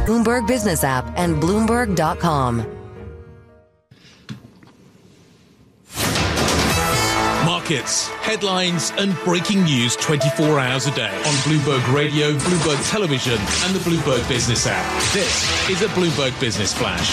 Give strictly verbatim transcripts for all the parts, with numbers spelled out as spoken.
Bloomberg Business app and Bloomberg dot com. Markets, headlines and breaking news twenty-four hours a day on Bloomberg Radio, Bloomberg Television and the Bloomberg Business app. This is a Bloomberg Business Flash.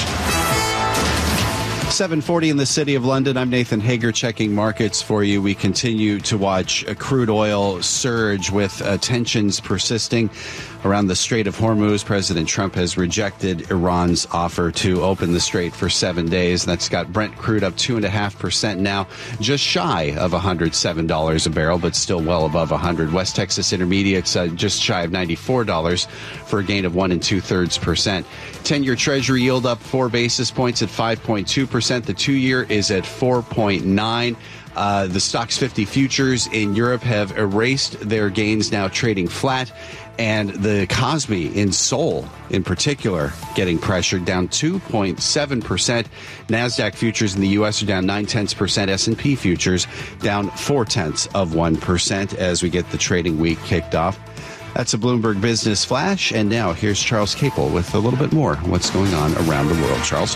seven forty in the City of London. I'm Nathan Hager checking markets for you. We continue to watch a crude oil surge with uh, tensions persisting around the Strait of Hormuz. President Trump has rejected Iran's offer to open the strait for seven days. That's got Brent crude up two point five percent now, just shy of one hundred seven dollars a barrel, but still well above one hundred. West Texas Intermediates uh, just shy of ninety-four dollars for a gain of one and two-thirds percent. ten-year Treasury yield up four basis points at five point two percent. The two-year is at four point nine. Uh, the Stoxx fifty futures in Europe have erased their gains, now trading flat. And the Kospi in Seoul, in particular, getting pressured, down two point seven percent. NASDAQ futures in the U S are down nine tenths percent. S and P futures down four tenths of one percent as we get the trading week kicked off. That's a Bloomberg Business Flash. And now here's Charles Capel with a little bit more what's going on around the world. Charles?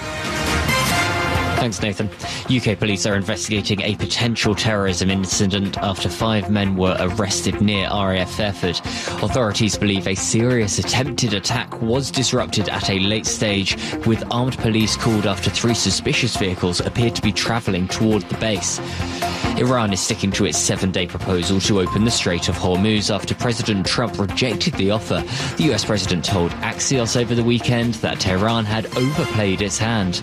Thanks, Nathan. U K police are investigating a potential terrorism incident after five men were arrested near R A F Fairford. Authorities believe a serious attempted attack was disrupted at a late stage, with armed police called after three suspicious vehicles appeared to be travelling toward the base. Iran is sticking to its seven-day proposal to open the Strait of Hormuz after President Trump rejected the offer. The U S president told Axios over the weekend that Tehran had overplayed its hand.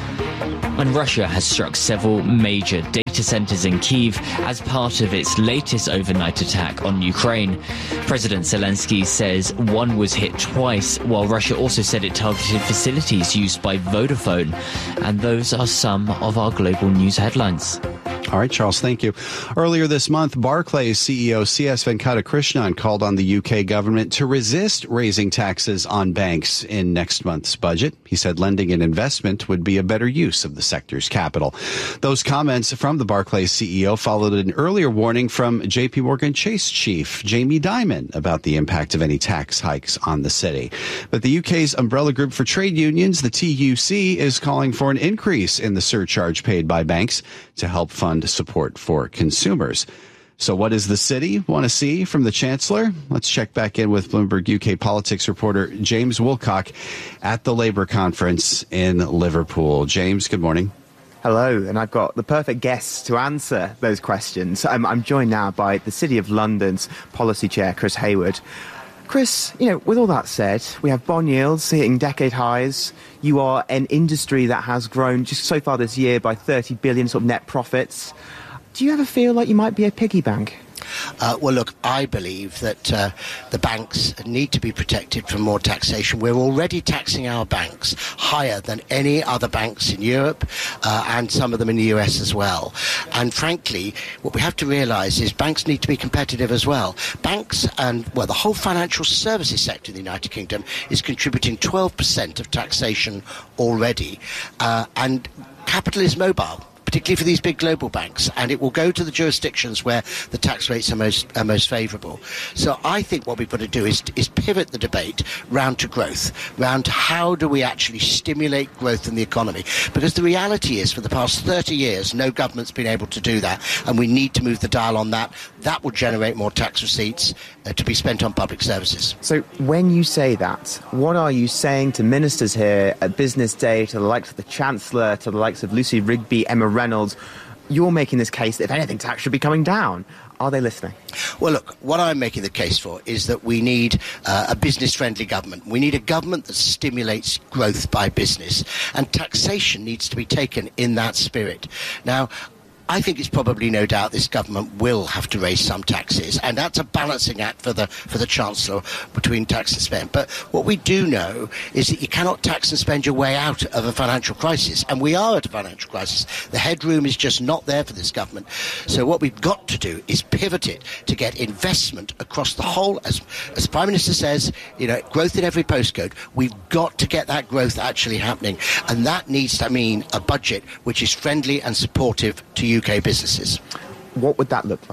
And Russia has struck several major data centers in Kyiv as part of its latest overnight attack on Ukraine. President Zelensky says one was hit twice, while Russia also said it targeted facilities used by Vodafone. And those are some of our global news headlines. All right, Charles, thank you. Earlier this month, Barclays C E O C S Venkatakrishnan called on the U K government to resist raising taxes on banks in next month's budget. He said lending and investment would be a better use of the sector's capital. Those comments from the Barclays C E O followed an earlier warning from J P Morgan Chase chief Jamie Dimon about the impact of any tax hikes on the city. But the U K's umbrella group for trade unions, the T U C, is calling for an increase in the surcharge paid by banks to help fund support for consumers. So what does the city want to see from the Chancellor? Let's check back in with Bloomberg U K politics reporter James Wilcock at the Labour conference in Liverpool. James, good morning. Hello, and I've got the perfect guests to answer those questions. I'm, I'm joined now by the City of London's Policy Chair, Chris Hayward. Chris, you know, with all that said, we have bond yields hitting decade highs. You are an industry that has grown just so far this year by thirty billion sort of net profits. Do you ever feel like you might be a piggy bank? Uh, well, look, I believe that uh, the banks need to be protected from more taxation. We're already taxing our banks higher than any other banks in Europe uh, and some of them in the U S as well. And frankly, what we have to realise is banks need to be competitive as well. Banks and, well, the whole financial services sector in the United Kingdom is contributing twelve percent of taxation already. Uh, and capital is mobile, particularly for these big global banks, and it will go to the jurisdictions where the tax rates are most are most favourable. So I think what we've got to do is is pivot the debate round to growth, round to how do we actually stimulate growth in the economy. Because the reality is, for the past thirty years, no government's been able to do that, and we need to move the dial on that. That will generate more tax receipts uh, to be spent on public services. So when you say that, what are you saying to ministers here at Business Day, to the likes of the Chancellor, to the likes of Lucy Rigby, Emma Reynolds? You're making this case that, if anything, tax should be coming down. Are they listening? Well, look, what I'm making the case for is that we need uh, a business-friendly government. We need a government that stimulates growth by business, and taxation needs to be taken in that spirit. Now, I think it's probably no doubt this government will have to raise some taxes, and that's a balancing act for the for the Chancellor between tax and spend. But what we do know is that you cannot tax and spend your way out of a financial crisis, and we are at a financial crisis. The headroom is just not there for this government. So what we've got to do is pivot it to get investment across the whole, as as the Prime Minister says, you know, growth in every postcode. We've got to get that growth actually happening, and that needs to mean a budget which is friendly and supportive to you U K businesses. What would that look like?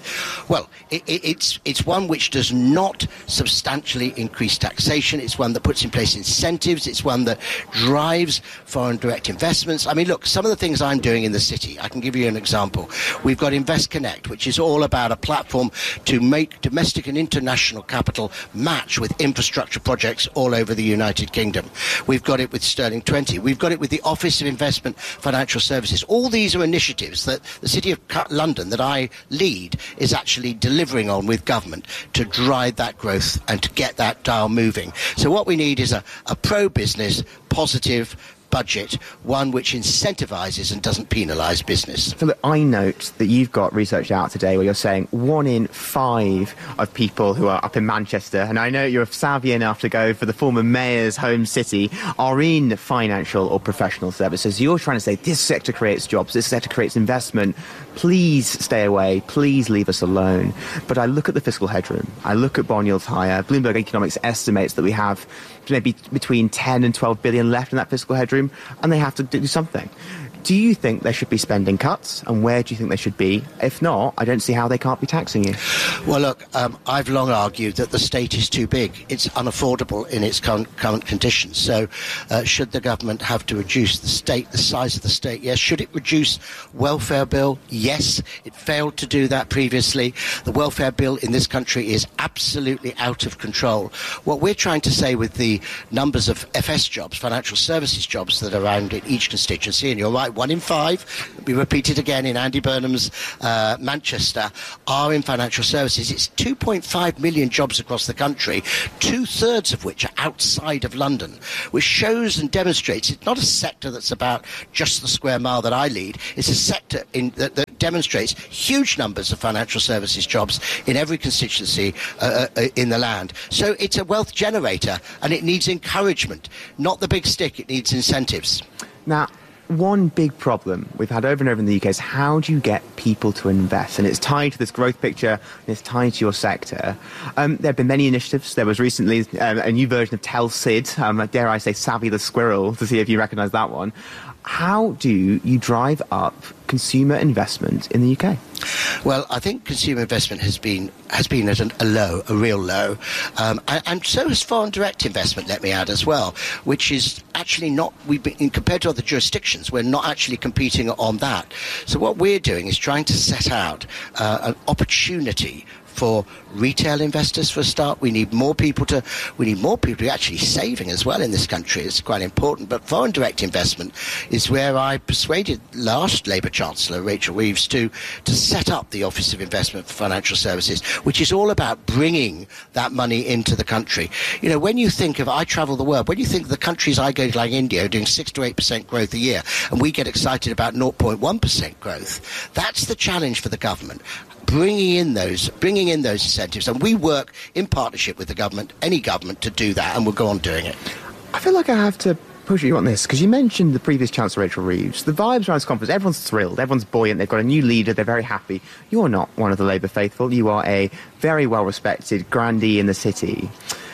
Well, it, it, it's it's one which does not substantially increase taxation. It's one that puts in place incentives. It's one that drives foreign direct investments. I mean, look, some of the things I'm doing in the city, I can give you an example. We've got Invest Connect, which is all about a platform to make domestic and international capital match with infrastructure projects all over the United Kingdom. We've got it with Sterling twenty. We've got it with the Office of Investment Financial Services. All these are initiatives that the City of London, that I lead, is actually delivering on with government to drive that growth and to get that dial moving. So what we need is a, a pro-business, positive budget, one which incentivises and doesn't penalise business. So look, I note that you've got research out today where you're saying one in five of people who are up in Manchester, and I know you're savvy enough to go for the former mayor's home city, are in financial or professional services. You're trying to say this sector creates jobs, this sector creates investment. Please stay away. Please leave us alone. But I look at the fiscal headroom. I look at bond yields higher. Bloomberg Economics estimates that we have maybe between ten and twelve billion left in that fiscal headroom, and they have to do something. Do you think there should be spending cuts, and where do you think they should be? If not, I don't see how they can't be taxing you. Well, look, um, I've long argued that the state is too big. It's unaffordable in its current, current conditions. So uh, should the government have to reduce the state, the size of the state? Yes. Should it reduce welfare bill? Yes. It failed to do that previously. The welfare bill in this country is absolutely out of control. What we're trying to say with the numbers of F S jobs, financial services jobs, that are around in each constituency, and you're right, one in five, we repeat it again in Andy Burnham's uh, Manchester, are in financial services. It's two point five million jobs across the country, two-thirds of which are outside of London, which shows and demonstrates it's not a sector that's about just the square mile that I lead. It's a sector in, that, that demonstrates huge numbers of financial services jobs in every constituency uh, uh, in the land. So it's a wealth generator, and it needs encouragement, not the big stick. It needs incentives. Now, one big problem we've had over and over in the U K is how do you get people to invest? And it's tied to this growth picture, and it's tied to your sector. Um, there have been many initiatives. There was recently um, a new version of Tell Sid, um, dare I say Savvy the Squirrel, to see if you recognise that one. How do you drive up consumer investment in the U K? Well, I think consumer investment has been has been at an, a low, a real low, um, and, and so has foreign direct investment, let me add as well, which is actually not, we've been, compared to other jurisdictions, we're not actually competing on that. So what we're doing is trying to set out uh, an opportunity for retail investors for a start. We need more people to we need more people to be actually saving as well in this country. It's quite important. But foreign direct investment is where I persuaded last Labour Chancellor Rachel Reeves to to set up the Office of Investment for Financial Services, which is all about bringing that money into the country. You know, when you think of, I travel the world, when you think of the countries I go to, like India, are doing six to eight percent growth a year, and we get excited about zero point one percent growth, that's the challenge for the government. Bringing in those, bringing in those incentives, and we work in partnership with the government, any government, to do that, and we'll go on doing it. I feel like I have to push you on this, because you mentioned the previous Chancellor Rachel Reeves. The vibes around this conference, everyone's thrilled, everyone's buoyant, they've got a new leader, they're very happy. You're not one of the Labour faithful. You are a very well-respected grandee in the city.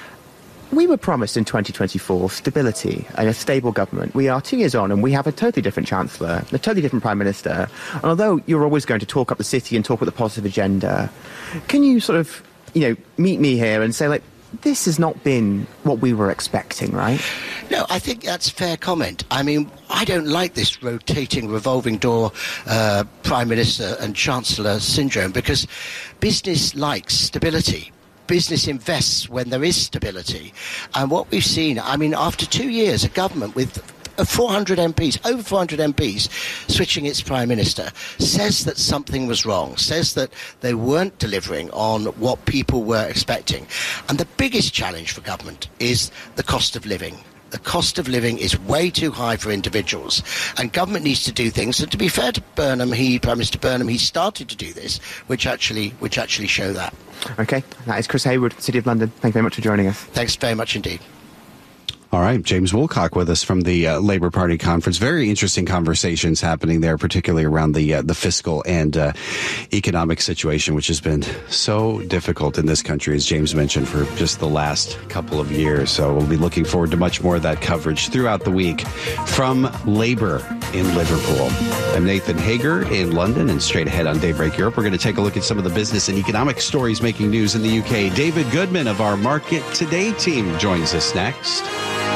We were promised in twenty twenty-four stability and a stable government. We are two years on and we have a totally different Chancellor, a totally different Prime Minister. And although you're always going to talk up the city and talk with a positive agenda, can you sort of, you know, meet me here and say, like, this has not been what we were expecting, right? No, I think that's a fair comment. I mean, I don't like this rotating, revolving door uh, Prime Minister and Chancellor syndrome, because business likes stability. Business invests when there is stability. And what we've seen, I mean, after two years, a government with four hundred M Ps, over four hundred M Ps, switching its Prime Minister, says that something was wrong, says that they weren't delivering on what people were expecting. And the biggest challenge for government is the cost of living. The cost of living is way too high for individuals, and government needs to do things. And to be fair to Burnham, he, Prime Minister Burnham, he started to do this, which actually, which actually show that. Okay, that is Chris Hayward, City of London. Thank you very much for joining us. Thanks very much indeed. All right, James Woolcock with us from the uh, Labour Party conference. Very interesting conversations happening there, particularly around the uh, the fiscal and uh, economic situation, which has been so difficult in this country, as James mentioned, for just the last couple of years. So we'll be looking forward to much more of that coverage throughout the week from Labour in Liverpool. I'm Nathan Hager in London, and straight ahead on Daybreak Europe, we're going to take a look at some of the business and economic stories making news in the U K. David Goodman of our Market Today team joins us next.